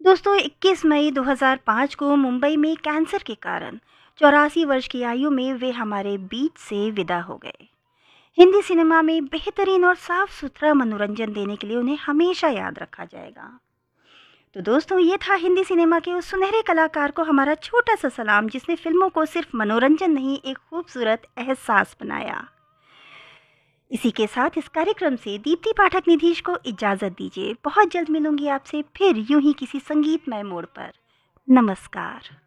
दोस्तों 21 मई 2005 को मुंबई में कैंसर के कारण 84 वर्ष की आयु में वे हमारे बीच से विदा हो गए। हिंदी सिनेमा में बेहतरीन और साफ सुथरा मनोरंजन देने के लिए उन्हें हमेशा याद रखा जाएगा। तो दोस्तों ये था हिंदी सिनेमा के उस सुनहरे कलाकार को हमारा छोटा सा सलाम, जिसने फिल्मों को सिर्फ मनोरंजन नहीं, एक खूबसूरत एहसास बनाया। इसी के साथ इस कार्यक्रम से दीप्ति पाठक निधीश को इजाज़त दीजिए। बहुत जल्द मिलूंगी आपसे फिर यूं ही किसी संगीतमय मोड़ पर। नमस्कार।